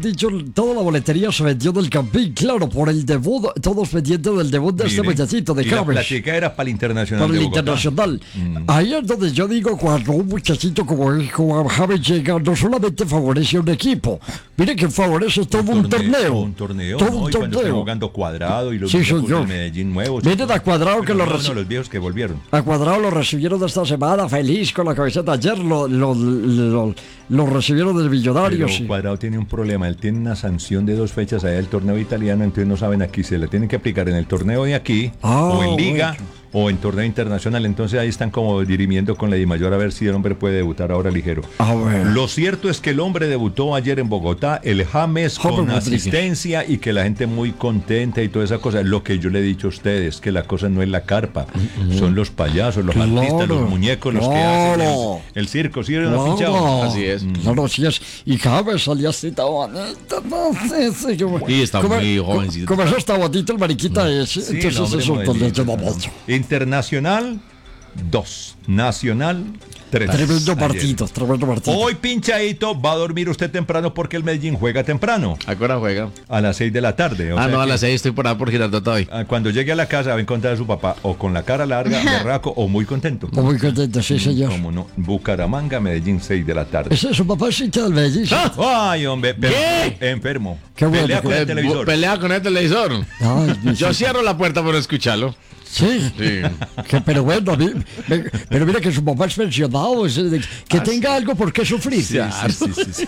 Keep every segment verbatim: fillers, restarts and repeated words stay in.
dicho, toda la boletería se vendió del Campín, claro, por el debut, todos pendientes del debut de Mire, este muchachito de y la James. plática era para el Internacional Para de el Bogotá. Internacional. Mm. Ahí es donde yo digo, cuando un muchachito como, como James llega, no solamente favorece a un equipo, mire que favorece todo un, torneo. Un torneo, todo ¿no? un Y cuando está torneo. jugando Cuadrado y los Sí, viejos señor. del Medellín nuevos. Miren a Cuadrado que Bueno, lo no, reci- no, los viejos que volvieron. A Cuadrado lo recibieron esta semana, feliz con la camiseta. Ayer lo, lo, lo, lo recibieron del Millonarios. Pero Sí. Cuadrado tiene un problema, él tiene una sanción de dos fechas allá del torneo italiano, entonces no saben aquí, se le tienen que aplicar en el torneo de aquí, Ah, o en Liga, bueno. o en torneo internacional, entonces ahí están como dirimiendo con la Dimayor a ver si el hombre puede debutar ahora ligero. A ver. Lo cierto es que el hombre debutó ayer en Bogotá, el James, James con Rodríguez. asistencia y que la gente muy contenta y toda esa cosa. Lo que yo le he dicho a ustedes, que la cosa no es la carpa, son los payasos, los Claro, artistas, los muñecos, los que hacen claro. el, el circo, ¿sí? ¿No, Claro. pinchado? Así es. Claro, así es. Y James salía así tan bonito. No sé, sí, como- Y está como- muy jovencito. Como eso está bonito el mariquita ese. Sí, el Entonces hombre eso pues, le modelito, llama claro. mucho. Internacional, dos. Nacional, tres. Tremendo Ayer. partido, tremendo partido. Hoy, pinchadito, va a dormir usted temprano porque el Medellín juega temprano, ¿A qué hora juega? a las seis de la tarde. o Ah, sea no, a que, las seis estoy por ahí por Girardot hoy. ah, cuando llegue a la casa va a encontrar a su papá o con la cara larga, berraco o muy contento. Muy contento, sí, señor. Como no, Bucaramanga, Medellín, seis de la tarde. Ese es su papá, es hincha del Medellín. ¿sí? Ay, hombre, pe- ¿Qué? enfermo. Qué bueno, Pelea qué con el Eh, televisor. Pelea con el televisor. Ay, mi Yo chico. cierro la puerta por escucharlo. Sí. Sí. Que, pero bueno, a mí- me- pero mira que su papá es pensionado, es de- que tenga algo por qué sufrir. Sí, sí, sí, sí, sí.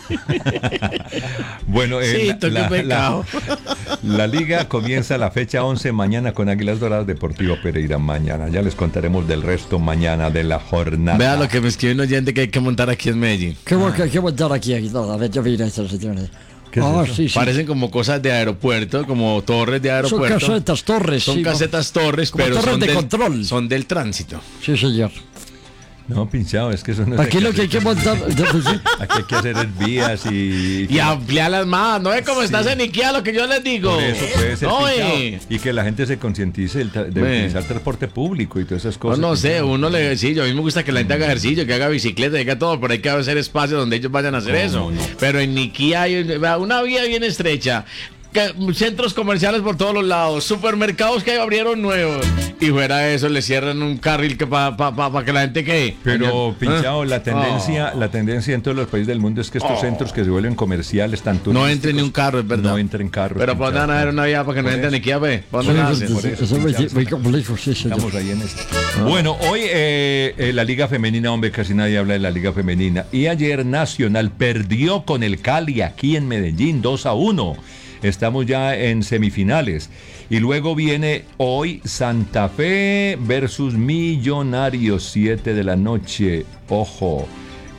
Bueno, eh, Sí, la, toqué la- pecado. la- la liga comienza la fecha once mañana con Águilas Doradas, Deportivo Pereira mañana. Ya les contaremos del resto mañana de la jornada. Vea lo que me escribe un oyente que hay que montar aquí en Medellín. ¿Qué voy a qué voy a dar aquí? aquí? No, a ver, yo mira estos señores. ¿Qué es Ah, eso? sí, sí. Parecen como cosas de aeropuerto, como torres de Son aeropuerto. casetas, torres. Son sí, casetas torres, como pero torres son de del, control. son del tránsito. Sí, señor. No, pinchado, es que eso no es Aquí lo que hay que montar. Aquí hay que hacer es vías y... Y ampliarlas más. ¿No es como estás en Ikea lo que yo les digo? Por eso puede ser No, pinchado. eh. Y que la gente se concientice del tra- de Ve. utilizar transporte público y todas esas No, cosas. no sé, pinchado. uno le sí, yo a mí me gusta que la gente haga ejercicio, que haga bicicleta, que haga todo, pero hay que hacer espacio donde ellos vayan a hacer ¿Cómo eso. no? Pero en Ikea hay una vía bien estrecha, que- centros comerciales por todos los lados, supermercados que abrieron nuevos, y fuera de eso le cierran un carril que para pa, pa, pa que la gente que Pero, pinchado, ¿Ah? la tendencia, Oh. la tendencia en todos los países del mundo es que estos Oh. centros que se vuelven comerciales, tanto no entre ni un carro, es verdad. No entren carros. Pero ¿para dónde van a ver una vía para que no Por entre en eso. Ikea, ve? ¿Para Sí, dónde la eso hacen? por eso, es muy, pinchados. muy complejo, sí, señor. Estamos ahí en esto. Bueno, hoy eh, eh, la Liga Femenina, hombre, casi nadie habla de la Liga Femenina. Y ayer Nacional perdió con el Cali aquí en Medellín, dos a uno. Estamos ya en semifinales. Y luego viene hoy Santa Fe versus Millonarios, siete de la noche. Ojo,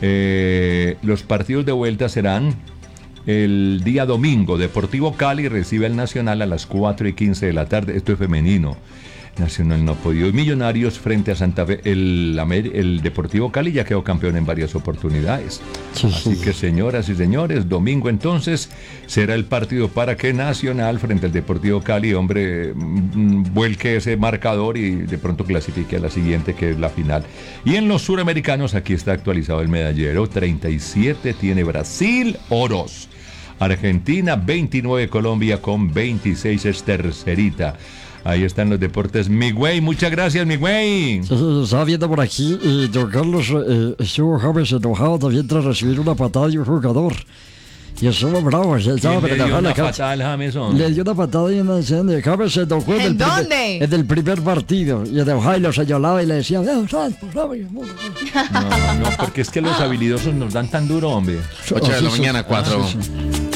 eh, los partidos de vuelta serán el día domingo. Deportivo Cali recibe al Nacional a las cuatro y quince de la tarde. Esto es femenino. Nacional no ha podido. Millonarios frente a Santa Fe. El, Amer- el Deportivo Cali ya quedó campeón en varias oportunidades. Sí, Así sí. que, señoras y señores, domingo entonces será el partido para que Nacional frente al Deportivo Cali, hombre, mm, vuelque ese marcador y de pronto clasifique a la siguiente, que es la final. Y en los suramericanos, aquí está actualizado el medallero. treinta y siete tiene Brasil, oros. Argentina, veintinueve, Colombia con veintiséis es tercerita. Ahí están los deportes. Mi güey, muchas gracias, mi güey. Sí, sí, estaba viendo por aquí y don Carlos eh, estuvo James enojado también tras recibir una patada de un jugador. Y estuvo bravo, ya estaba ¿Quién le dio relajado en la una cancha. patada al Jamesón? Le dio una patada y una escena de James se enojó en, ¿En el primer- dónde? en el primer partido. Y enojado y lo señalaba y le decía, "Eh, ¿sabes? Por favor". No, no, porque es que los habilidosos nos dan tan duro, hombre. ocho de la Así, mañana, sí, cuatro. sí, sí.